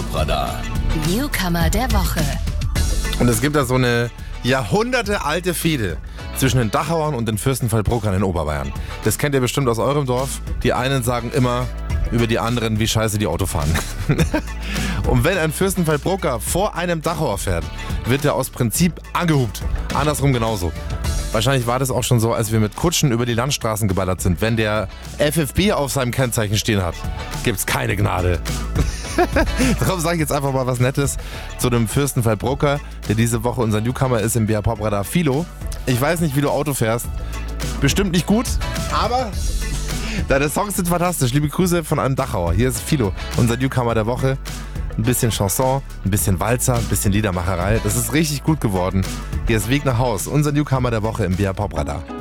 Pop-Radar. Newcomer der Woche. Und es gibt da so eine jahrhundertealte Fehde zwischen den Dachauern und den Fürstenfeldbruckern in Oberbayern. Das kennt ihr bestimmt aus eurem Dorf. Die einen sagen immer über die anderen, wie scheiße die Auto fahren. Und wenn ein Fürstenfeldbrucker vor einem Dachauer fährt, wird er aus Prinzip angehupt. Andersrum genauso. Wahrscheinlich war das auch schon so, als wir mit Kutschen über die Landstraßen geballert sind. Wenn der FFB auf seinem Kennzeichen stehen hat, gibt's keine Gnade. Darum sage ich jetzt einfach mal was Nettes zu dem Fürstenfeldbrucker, der diese Woche unser Newcomer ist im BR Pop-Radar. Philo, ich weiß nicht, wie du Auto fährst. Bestimmt nicht gut, aber deine Songs sind fantastisch. Liebe Grüße von einem Dachauer. Hier ist Philo, unser Newcomer der Woche. Ein bisschen Chanson, ein bisschen Walzer, ein bisschen Liedermacherei. Das ist richtig gut geworden. Hier ist Weg nach Haus, unser Newcomer der Woche im BR Pop-Radar.